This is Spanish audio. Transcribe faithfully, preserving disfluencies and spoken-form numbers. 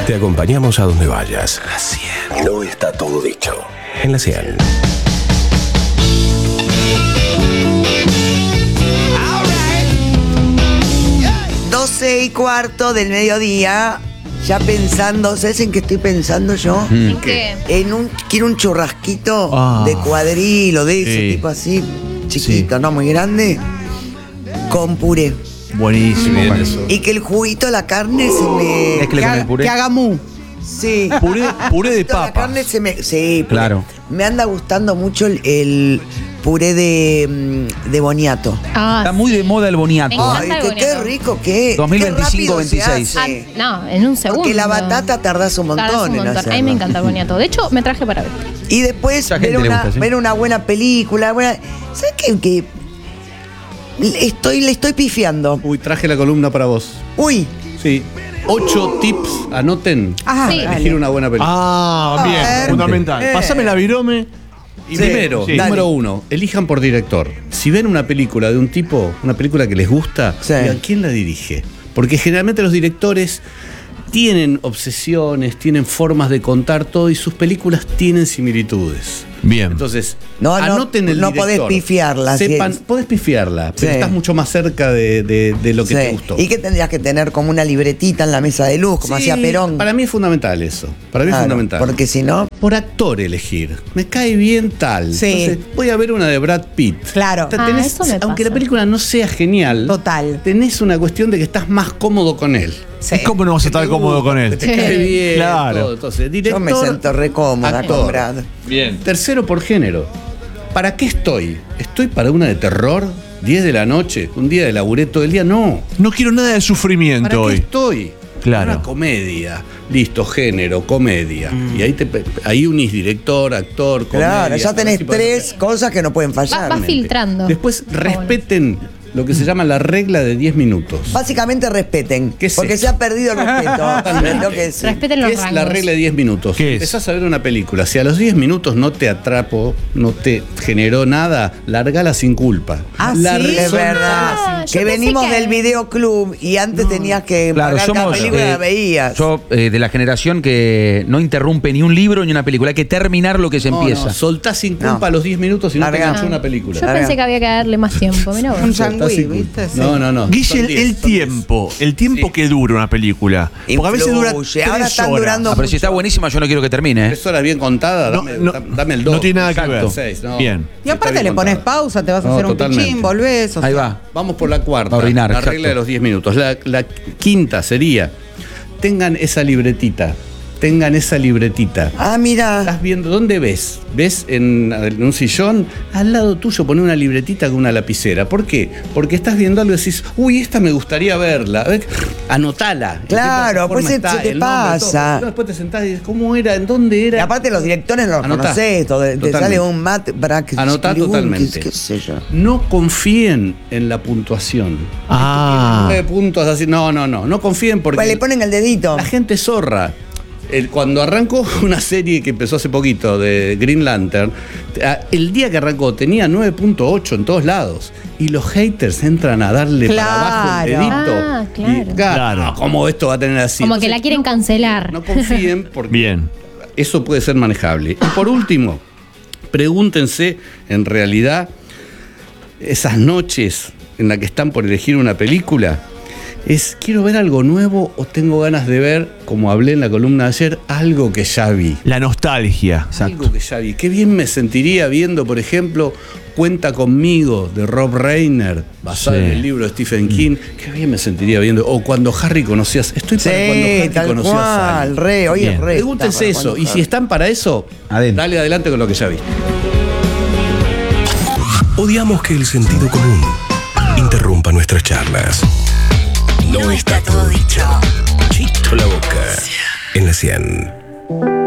Te acompañamos a donde vayas. La cien. No está todo dicho. En la cien. doce y cuarto del mediodía. Ya pensando, ¿sabes en qué estoy pensando yo? ¿En qué? En un, quiero un churrasquito Ah. de cuadrilo, de ese Sí. tipo así, chiquito, sí. No muy grande, con puré. Buenísimo. Bien bueno. eso. Y que el juguito de la carne se me... Es que le Que, comen haga, puré. que haga mu. Sí. Puré, puré de El juguito la papa. carne se me... Sí, puré. Claro. Me anda gustando mucho el, el puré de, mm, de boniato. Ah, Está muy de moda el boniato. Me encanta. Ay, el que, qué boniato. rico que es. dos mil veinticinco, Qué rápido se veintiséis. Ah, hace. no, en un segundo. Porque la batata tardás un montón, Tardás un en montón. A mí hacerlo. me encanta el boniato. De hecho, me traje para ver. Y después Mucha ver gente le una, gusta, ¿sí? ver una buena película. Buena... ¿Sabes qué? Que estoy, le estoy pifiando. Uy, traje la columna para vos. Uy, Sí. Ocho tips, anoten, Ajá, Sí. para dale. elegir una buena película. Ah, bien. A ver. Fundamental. Eh. Pásame la virome. Y Sí, primero, sí. número Dale. uno, elijan por director. Si ven una película de un tipo, una película que les gusta, Sí. digan quién la dirige. Porque generalmente los directores tienen obsesiones, tienen formas de contar todo y sus películas tienen similitudes. Bien. Entonces, No, no, anoten el no director. podés pifiarla, Sepan, sí. podés pifiarla, pero Sí. estás mucho más cerca de, de- de lo que sí. te gustó. ¿Y qué tendrías que tener como una libretita en la mesa de luz, como Sí, hacía Perón? Para mí es fundamental eso. Para mí Claro, es fundamental. porque si no... Por actor elegir. Me cae bien tal. Sí. Entonces, voy a ver una de Brad Pitt. Claro. Te- Ah, tenés- eso me aunque pasa. la película no sea genial, Total. tenés una cuestión de que estás más cómodo con él. Sí. ¿Y cómo no vas a estar Te cómodo gusta, con que él? Te cae Sí. bien. Claro. todo. Entonces, Yo director, me siento re cómoda actor. con Brad. Bien. Tercero por género. ¿Para qué estoy? ¿Estoy para una de terror? ¿diez de la noche? ¿Un día de laburé todo el día? No. No quiero nada de sufrimiento ¿Para qué hoy. estoy? Claro. Una comedia. Listo, género, comedia. Mm. Y ahí, te, ahí unís director, actor, comedia. Claro, ya tenés tipo de- tres cosas que no pueden Va, fallar. va filtrando. Después Está bueno. respeten lo que se llama la regla de diez minutos. Básicamente respeten, ¿Qué es porque eso? se ha perdido el respeto. Es lo que decir. Respeten los ¿Qué es rangos. la regla de diez minutos? ¿Qué es? Empezás a ver una película. Si a los diez minutos no te atrapo, no te generó nada, largala sin culpa. Ah, La ¿sí? re- Es son- verdad. Ah, yo que pensé venimos que- del videoclub y antes tenías que Claro, pagar cada somos película y eh, la veías. yo eh, de la generación que no interrumpe ni un libro ni una película. Hay que terminar lo que se No, empieza. no, soltás sin culpa No. a los diez minutos y no te Larga. enganchó una película. Yo pensé que había que darle más tiempo. Mirá vos. Un Soltás sangüí, sin culpa. ¿viste? Sí. No, no, no. Guille, Son el, diez, el son diez. tiempo, el tiempo Sí. que dura una película. Porque a veces dura Influye. tres Ahora están horas. durando Ah, pero si está buenísima, yo no quiero que termine. ¿eh? Tres horas bien contadas, No, dame, no, dame el dos. no tiene nada que Exacto. ver. Seis, no. Bien. Y aparte Está bien le pones contada. pausa, te vas a No, hacer un totalmente. pichín, volvés. o Ahí sea. va. Vamos por la cuarta. A orinar, la exacto. regla de los diez minutos. La, la quinta sería, tengan esa libretita. Tengan esa libretita. Ah, mira. Estás viendo, ¿dónde ves? ¿Ves en, en un sillón? Al lado tuyo pone una libretita con una lapicera. ¿Por qué? Porque estás viendo algo y decís, uy, esta me gustaría verla. A ver, anotala. Claro, ¿En qué pues se- plataforma se te está? El nombre, pasa. todo. Después te sentás y dices, ¿cómo era? ¿En dónde era? Y aparte los directores los Anotá. conocés, todo, te Totalmente. sale un Matt Brack. Anotá totalmente. ¿Qué sé yo? No confíen en la puntuación. Ah. Nueve puntos así. No, no, no. No confíen porque Pues le ponen el dedito. la gente es zorra. El- cuando arrancó una serie que empezó hace poquito de Green Lantern, a- el día que arrancó tenía nueve punto ocho en todos lados. Y los haters entran a darle para abajo el Claro. dedito. Ah, claro. Y, Claro. no, ¿cómo esto va a tener así? Como que Entonces, la quieren cancelar. no confíen porque Bien. eso puede ser manejable. Y por último, pregúntense en realidad esas noches en las que están por elegir una película. Es, ¿quiero ver algo nuevo o tengo ganas de ver, como hablé en la columna de ayer, algo que ya vi? La nostalgia. Algo que ya vi. Qué bien me sentiría viendo, por ejemplo, Cuenta conmigo, de Rob Reiner, basado Sí. en el libro de Stephen King. Qué bien me sentiría viendo. O Cuando Harry conocías. Estoy para Cuando Sí, Harry tal conocías a cual, alguien. re, hoy Bien. es re. Pregúntense está para eso. Y cuando- si están para eso, Adentro. dale adelante con lo que ya viste. Odiamos que el sentido común interrumpa nuestras charlas. No está todo dicho. Chito la boca. En la cien.